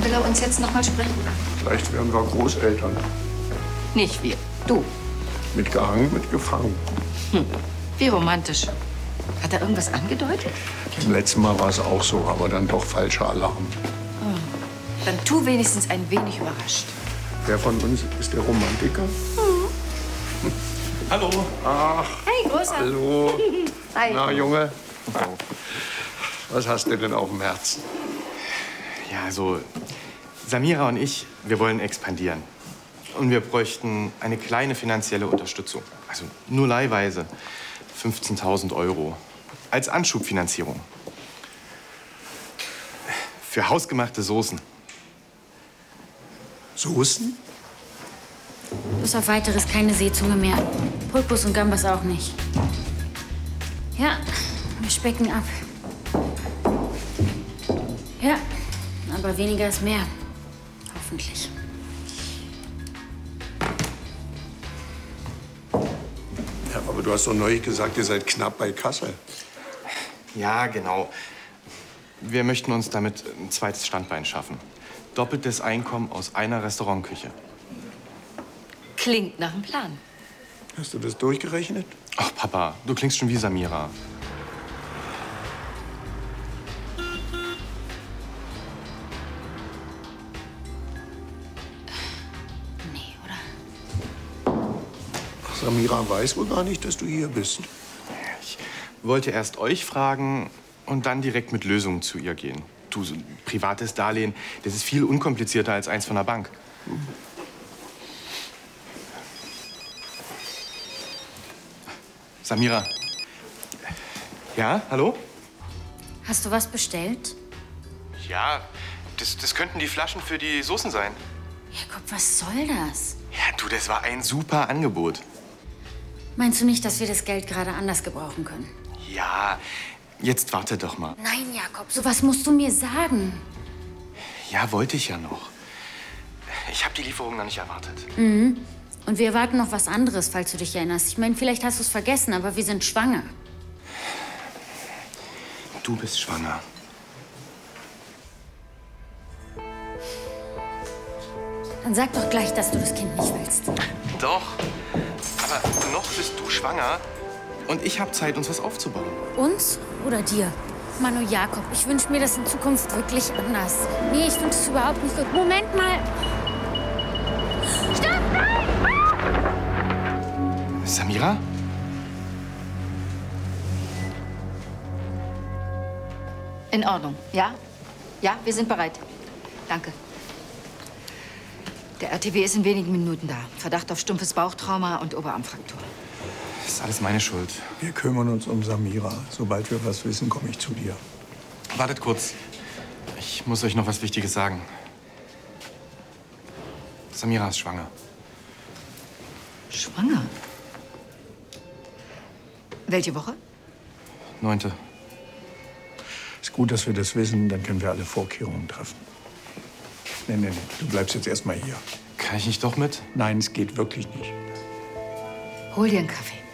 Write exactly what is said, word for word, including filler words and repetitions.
will er uns jetzt noch mal sprechen? Vielleicht werden wir Großeltern. Nicht wir, du. Mitgehangen, mitgefangen. Hm. Wie romantisch. Hat er irgendwas angedeutet? Beim letzten Mal war es auch so, aber dann doch falscher Alarm. Oh. Dann tu wenigstens ein wenig überrascht. Wer von uns ist der Romantiker? Mhm. Hallo. Ach. Hey, Großer. Hallo. Hi. Na, Junge. Was hast du denn auf dem Herzen? Ja, also Samira und ich, wir wollen expandieren. Und wir bräuchten eine kleine finanzielle Unterstützung. Also nur leihweise. fünfzehntausend Euro. Als Anschubfinanzierung. Für hausgemachte Soßen. Soßen? Bis auf Weiteres keine Seezunge mehr. Pulpus und Gambas auch nicht. Ja, wir specken ab. Ja, aber weniger ist mehr. Hoffentlich. Ja, aber du hast doch neulich gesagt, ihr seid knapp bei Kasse. Ja, genau. Wir möchten uns damit ein zweites Standbein schaffen. Doppeltes Einkommen aus einer Restaurantküche. Klingt nach einem Plan. Hast du das durchgerechnet? Ach, Papa, du klingst schon wie Samira. Nee, oder? Ach, Samira weiß wohl gar nicht, dass du hier bist. Ich wollte erst euch fragen und dann direkt mit Lösungen zu ihr gehen. Du, so ein privates Darlehen, das ist viel unkomplizierter als eins von der Bank. Mhm. Samira. Ja, hallo? Hast du was bestellt? Ja, das, das könnten die Flaschen für die Soßen sein. Jakob, was soll das? Ja, du, das war ein super Angebot. Meinst du nicht, dass wir das Geld gerade anders gebrauchen können? Ja, jetzt warte doch mal. Nein, Jakob, sowas musst du mir sagen. Ja, wollte ich ja noch. Ich habe die Lieferung noch nicht erwartet. Mhm. Und wir erwarten noch was anderes, falls du dich erinnerst. Ich meine, vielleicht hast du es vergessen, aber wir sind schwanger. Du bist schwanger. Dann sag doch gleich, dass du das Kind nicht willst. Doch. Aber noch bist du schwanger und ich habe Zeit, uns was aufzubauen. Uns oder dir? Manu Jakob, ich wünsche mir das in Zukunft wirklich anders. Nee, ich finde es überhaupt nicht gut. Moment mal. Stopp! Samira? In Ordnung, ja? Ja, wir sind bereit. Danke. Der R T W ist in wenigen Minuten da. Verdacht auf stumpfes Bauchtrauma und Oberarmfraktur. Das ist alles meine Schuld. Wir kümmern uns um Samira. Sobald wir was wissen, komme ich zu dir. Wartet kurz. Ich muss euch noch was Wichtiges sagen. Samira ist schwanger. Schwanger? Welche Woche? Neunte. Ist gut, dass wir das wissen, dann können wir alle Vorkehrungen treffen. Nee, nee, nee, du bleibst jetzt erst mal hier. Kann ich nicht doch mit? Nein, es geht wirklich nicht. Hol dir einen Kaffee.